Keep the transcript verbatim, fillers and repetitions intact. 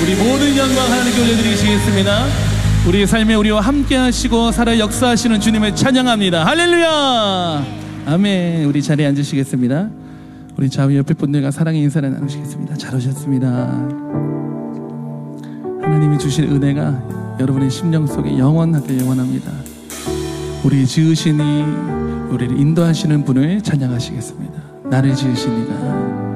우리 모든 영광 하나님께 올려드리시겠습니다. 우리 삶에 우리와 함께 하시고 살아 역사하시는 주님을 찬양합니다. 할렐루야. 아멘. 우리 자리에 앉으시겠습니다. 우리 좌우 옆에 분들과 사랑의 인사를 나누시겠습니다. 잘 오셨습니다. 하나님이 주신 은혜가 여러분의 심령 속에 영원하게 영원합니다. 우리 지으시니 우리를 인도하시는 분을 찬양하시겠습니다. 나를 지으신 이가